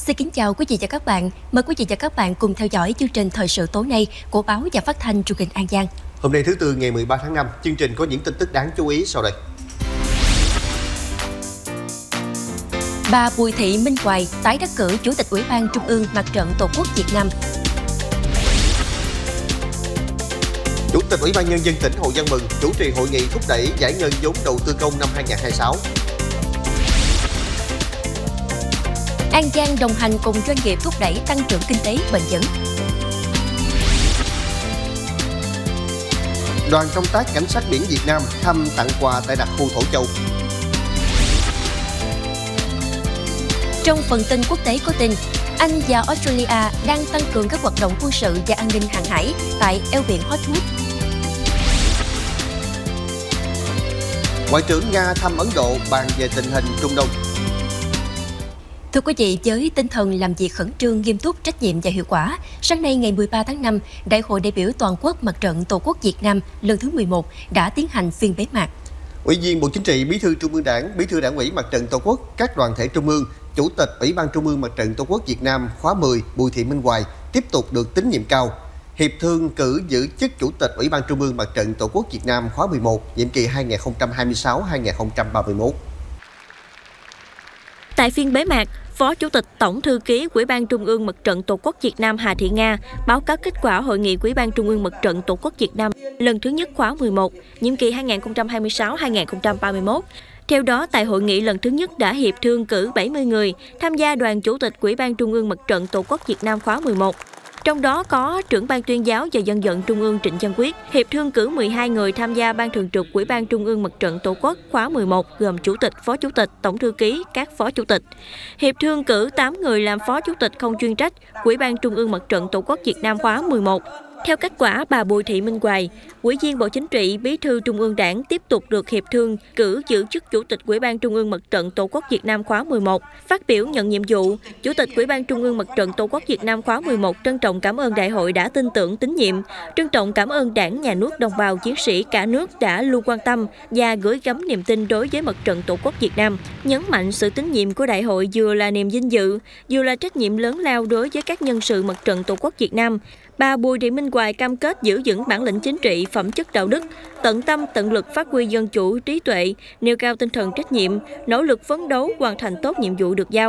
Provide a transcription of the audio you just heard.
Xin kính chào quý vị và các bạn. Mời quý vị và các bạn cùng theo dõi chương trình Thời sự tối nay của báo và phát thanh truyền hình An Giang. Hôm nay thứ Tư ngày 13 tháng 5, chương trình có những tin tức đáng chú ý sau đây. Bà Bùi Thị Minh Hoài tái đắc cử Chủ tịch Ủy ban Trung ương Mặt trận Tổ quốc Việt Nam. Chủ tịch Ủy ban Nhân dân tỉnh Hồ Văn Mừng chủ trì hội nghị thúc đẩy giải ngân vốn đầu tư công năm 2026. An Giang đồng hành cùng doanh nghiệp thúc đẩy tăng trưởng kinh tế bền vững. Đoàn công tác cảnh sát biển Việt Nam thăm tặng quà tại đặc khu Thổ Châu. Trong phần tin quốc tế có tin, Anh và Australia đang tăng cường các hoạt động quân sự và an ninh hàng hải tại eo biển Hormuz. Ngoại trưởng Nga thăm Ấn Độ bàn về tình hình Trung Đông. Thưa quý vị, với tinh thần làm việc khẩn trương, nghiêm túc, trách nhiệm và hiệu quả, sáng nay ngày 13 tháng 5, Đại hội đại biểu toàn quốc Mặt trận Tổ quốc Việt Nam lần thứ 11 đã tiến hành phiên bế mạc. Ủy viên Bộ Chính trị, Bí thư Trung ương Đảng, Bí thư Đảng ủy Mặt trận Tổ quốc, các đoàn thể trung ương, Chủ tịch Ủy ban Trung ương Mặt trận Tổ quốc Việt Nam khóa 10 Bùi Thị Minh Hoài tiếp tục được tín nhiệm cao. Hiệp thương cử giữ chức Chủ tịch Ủy ban Trung ương Mặt trận Tổ quốc Việt Nam khóa 11, nhiệm kỳ 2026-2031. Tại phiên bế mạc, Phó Chủ tịch Tổng thư ký Ủy ban Trung ương Mặt trận Tổ quốc Việt Nam Hà Thị Nga báo cáo kết quả hội nghị Ủy ban Trung ương Mặt trận Tổ quốc Việt Nam lần thứ nhất khóa 11, nhiệm kỳ 2026-2031. Theo đó, tại hội nghị lần thứ nhất đã hiệp thương cử 70 người tham gia đoàn Chủ tịch Ủy ban Trung ương Mặt trận Tổ quốc Việt Nam khóa 11. Trong đó có trưởng ban tuyên giáo và dân vận Trung ương Trịnh Văn Quyết, hiệp thương cử 12 người tham gia ban thường trực Ủy ban Trung ương Mặt trận Tổ quốc khóa 11 gồm Chủ tịch, Phó Chủ tịch, Tổng thư ký, các Phó Chủ tịch. Hiệp thương cử 8 người làm Phó Chủ tịch không chuyên trách Ủy ban Trung ương Mặt trận Tổ quốc Việt Nam khóa 11. Theo kết quả, bà Bùi Thị Minh Hoài, Ủy viên Bộ Chính trị, Bí thư Trung ương Đảng tiếp tục được hiệp thương cử giữ chức Chủ tịch Ủy ban Trung ương Mặt trận Tổ quốc Việt Nam khóa 11. Phát biểu nhận nhiệm vụ, Chủ tịch Ủy ban Trung ương Mặt trận Tổ quốc Việt Nam khóa 11 trân trọng cảm ơn đại hội đã tin tưởng tín nhiệm, trân trọng cảm ơn Đảng, Nhà nước, đồng bào chiến sĩ cả nước đã luôn quan tâm và gửi gắm niềm tin đối với Mặt trận Tổ quốc Việt Nam. Nhấn mạnh sự tín nhiệm của đại hội vừa là niềm vinh dự, vừa là trách nhiệm lớn lao đối với các nhân sự Mặt trận Tổ quốc Việt Nam. Bà Bùi Thị Minh Hoài cam kết giữ vững bản lĩnh chính trị, phẩm chất đạo đức, tận tâm tận lực phát huy dân chủ, trí tuệ, nêu cao tinh thần trách nhiệm, nỗ lực phấn đấu hoàn thành tốt nhiệm vụ được giao.